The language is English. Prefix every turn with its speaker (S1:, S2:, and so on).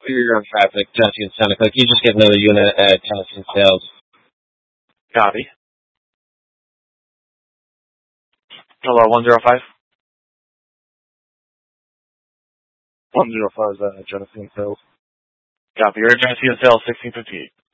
S1: you're on traffic, Tennessee and Seneca. Can you just get another unit at Tennessee and Sales?
S2: Copy. Hello, 105?
S3: 105 is Genesee and Sales.
S2: Copy. You're at Genesee and Sales, 1658.